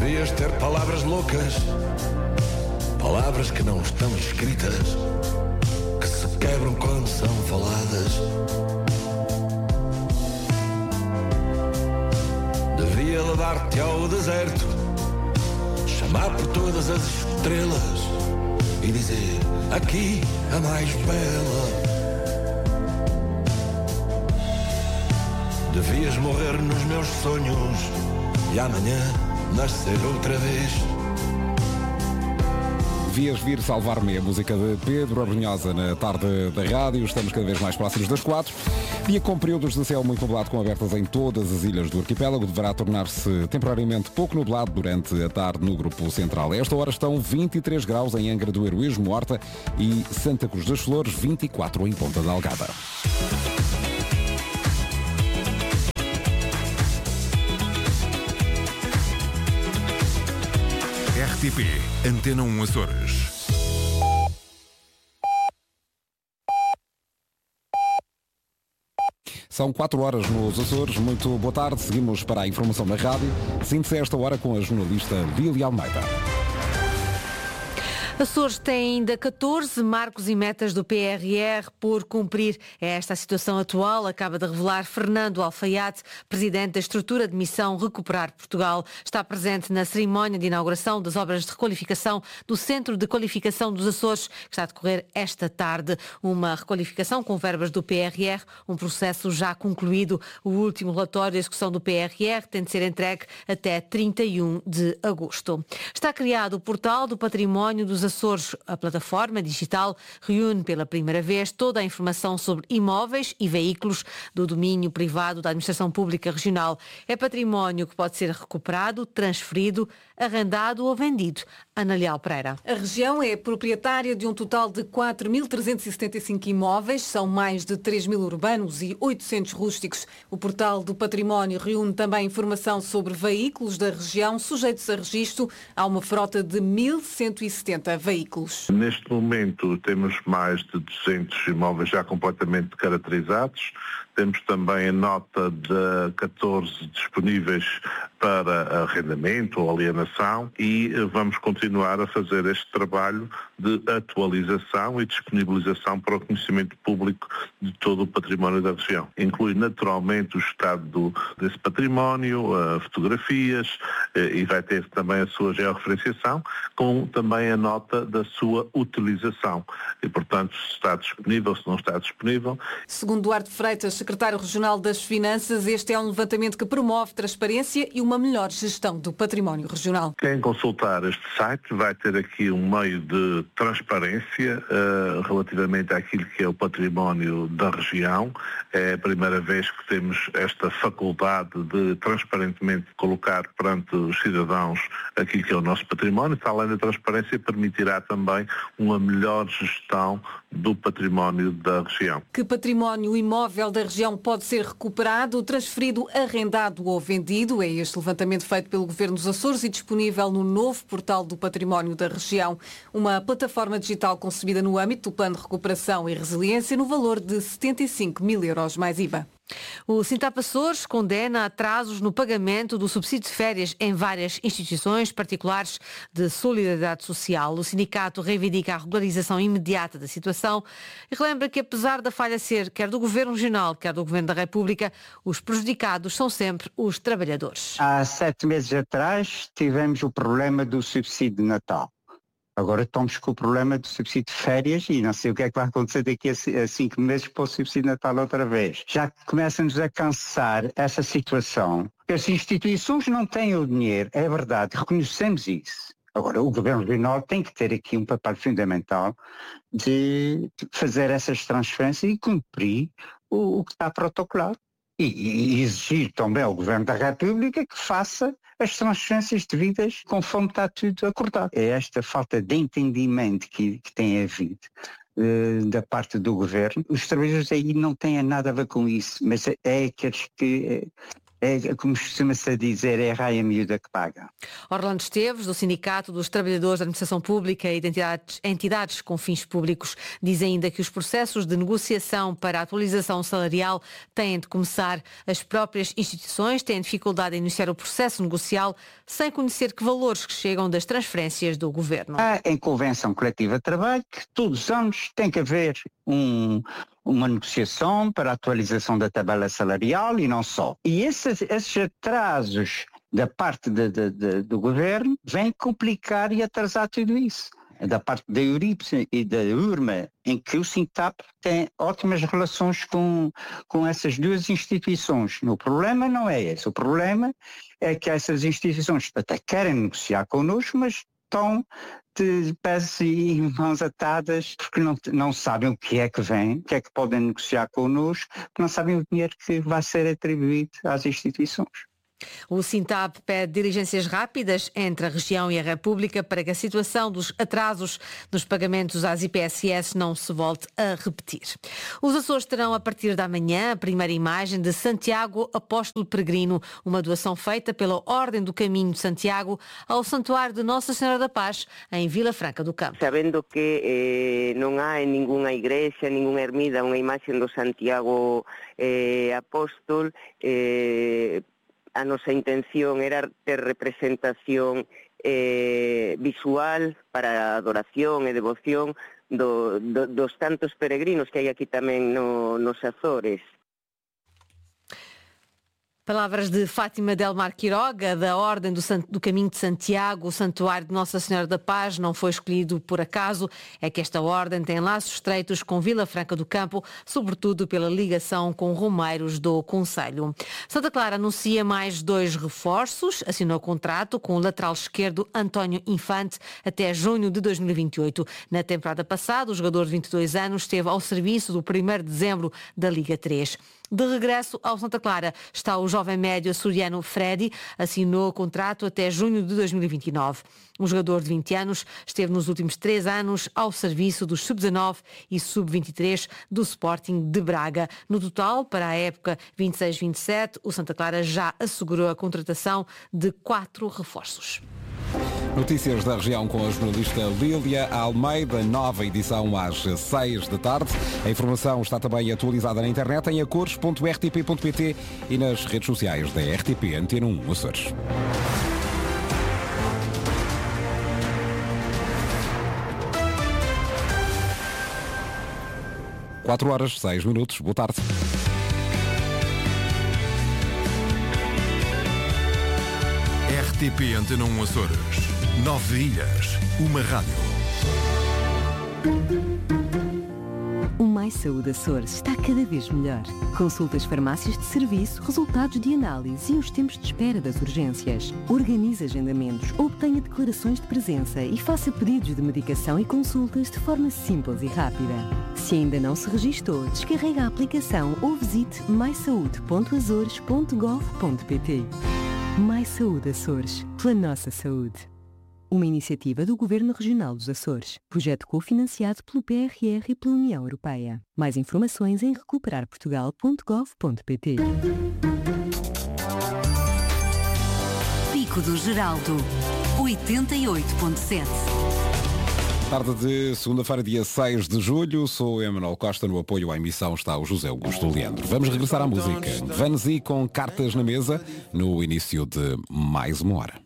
Devias ter palavras loucas, palavras que não estão escritas, que se quebram quando são faladas. Devia levar-te ao deserto, chamar por todas as estrelas e dizer: aqui a mais bela. Devias morrer nos meus sonhos e amanhã nascer outra vez. Devias vir salvar-me, a música de Pedro Abrunhosa na tarde da rádio. Estamos cada vez mais próximos das 4. Dia com períodos de céu muito nublado com abertas em todas as ilhas do arquipélago. Deverá tornar-se temporariamente pouco nublado durante a tarde no grupo central. A esta hora estão 23 graus em Angra do Heroísmo, Horta e Santa Cruz das Flores, 24 em Ponta da Algada. RTP Antena 1 Açores. São 4 horas nos Açores. Muito boa tarde. Seguimos para a informação da rádio. Sinta-se a esta hora com a jornalista Lília Almeida. Açores tem ainda 14 marcos e metas do PRR por cumprir. É esta a situação atual, acaba de revelar Fernando Alfaiate, presidente da estrutura de missão Recuperar Portugal. Está presente na cerimónia de inauguração das obras de requalificação do Centro de Qualificação dos Açores, que está a decorrer esta tarde. Uma requalificação com verbas do PRR, um processo já concluído. O último relatório de execução do PRR tem de ser entregue até 31 de agosto. Está criado o portal do património dos Açores. A plataforma digital reúne pela primeira vez toda a informação sobre imóveis e veículos do domínio privado da Administração Pública Regional. É património que pode ser recuperado, transferido, arrendado ou vendido. Ana Leal Pereira. A região é proprietária de um total de 4.375 imóveis, são mais de 3.000 urbanos e 800 rústicos. O portal do património reúne também informação sobre veículos da região sujeitos a registro. Há uma frota de 1.170 veículos. Neste momento temos mais de 200 imóveis já completamente caracterizados. Temos também a nota de 14 disponíveis para arrendamento ou alienação e vamos continuar a fazer este trabalho de atualização e disponibilização para o conhecimento público de todo o património da região. Inclui naturalmente o estado desse património, fotografias e vai ter também a sua georreferenciação, com também a nota da sua utilização. E, portanto, se está disponível, se não está disponível. Segundo Duarte Freitas, secretário regional das Finanças, este é um levantamento que promove transparência e uma melhor gestão do património regional. Quem consultar este site vai ter aqui um meio de transparência relativamente àquilo que é o património da região. É a primeira vez que temos esta faculdade de transparentemente colocar perante os cidadãos aquilo que é o nosso património. Além da transparência, permitirá também uma melhor gestão do património da região. Que património imóvel da região pode ser recuperado, transferido, arrendado ou vendido? É este levantamento feito pelo Governo dos Açores e disponível no novo portal do património da região. Uma plataforma digital concebida no âmbito do Plano de Recuperação e Resiliência no valor de 75 mil euros mais IVA. O Sintap Açores condena atrasos no pagamento do subsídio de férias em várias instituições particulares de solidariedade social. O sindicato reivindica a regularização imediata da situação e relembra que, apesar da falha ser quer do Governo Regional, quer do Governo da República, os prejudicados são sempre os trabalhadores. Há 7 meses atrás tivemos o problema do subsídio de Natal. Agora estamos com o problema do subsídio de férias e não sei o que é que vai acontecer daqui a 5 meses para o subsídio de Natal outra vez. Já começa-nos a cansar essa situação. As instituições não têm o dinheiro, é verdade, reconhecemos isso. Agora, o Governo Regional tem que ter aqui um papel fundamental de fazer essas transferências e cumprir o que está protocolado. E exigir também ao Governo da República que faça as transferências devidas conforme está tudo acordado. É esta falta de entendimento que tem havido da parte do Governo. Os trabalhadores aí não têm nada a ver com isso, mas é aqueles que como costuma-se dizer, é a raia miúda que paga. Orlando Esteves, do Sindicato dos Trabalhadores da Administração Pública e de entidades com fins públicos, diz ainda que os processos de negociação para a atualização salarial têm de começar. As próprias instituições têm dificuldade em iniciar o processo negocial sem conhecer que valores que chegam das transferências do Governo. Há em convenção coletiva de trabalho que todos os anos tem que haver uma negociação para a atualização da tabela salarial e não só. E esses atrasos da parte do Governo vêm complicar e atrasar tudo isso. Da parte da Euripe e da URMA, em que o Sintap tem ótimas relações com essas duas instituições. O problema não é esse. O problema é que essas instituições até querem negociar connosco, mas estão de pés e mãos atadas porque não sabem o que é que vem, o que é que podem negociar connosco, porque não sabem o dinheiro que vai ser atribuído às instituições. O Sintap pede diligências rápidas entre a região e a República para que a situação dos atrasos nos pagamentos às IPSS não se volte a repetir. Os Açores terão a partir da manhã a primeira imagem de Santiago Apóstolo Peregrino, uma doação feita pela Ordem do Caminho de Santiago ao Santuário de Nossa Senhora da Paz, em Vila Franca do Campo. Sabendo que não há em nenhuma igreja, nenhuma ermida, uma imagem do Santiago Apóstolo, a nosa intención era ter representación visual para a adoración e devoción dos tantos peregrinos que hai aquí tamén nos Açores. Palavras de Fátima Delmar Quiroga, da Ordem do Caminho de Santiago. O Santuário de Nossa Senhora da Paz não foi escolhido por acaso. É que esta ordem tem laços estreitos com Vila Franca do Campo, sobretudo pela ligação com romeiros do concelho. Santa Clara anuncia mais 2 reforços. Assinou contrato com o lateral esquerdo António Infante até junho de 2028. Na temporada passada, o jogador de 22 anos esteve ao serviço do 1º de dezembro da Liga 3. De regresso ao Santa Clara está o jovem médio açoriano Freddy, assinou contrato até junho de 2029. Um jogador de 20 anos esteve nos últimos 3 anos ao serviço dos Sub-19 e Sub-23 do Sporting de Braga. No total, para a época 26-27, o Santa Clara já assegurou a contratação de 4 reforços. Notícias da região com a jornalista Lília Almeida, nova edição às 6 da tarde. A informação está também atualizada na internet em acores.rtp.pt e nas redes sociais da RTP Antena 1 Açores. Quatro horas, 6 minutos. Boa tarde. RTP Antena 1 Açores. 9 ilhas, uma rádio. O Mais Saúde Açores está cada vez melhor. Consulte as farmácias de serviço, resultados de análise e os tempos de espera das urgências. Organize agendamentos, obtenha declarações de presença e faça pedidos de medicação e consultas de forma simples e rápida. Se ainda não se registou, descarregue a aplicação ou visite maisaude.azores.gov.pt. Mais Saúde Açores, pela nossa saúde. Uma iniciativa do Governo Regional dos Açores. Projeto cofinanciado pelo PRR e pela União Europeia. Mais informações em recuperarportugal.gov.pt. Pico do Geraldo, 88.7. Tarde de segunda-feira, dia 6 de julho. Sou Emanuel Costa. No apoio à emissão está o José Augusto Leandro. Vamos regressar à música. Vanzi com Cartas na Mesa no início de mais uma hora.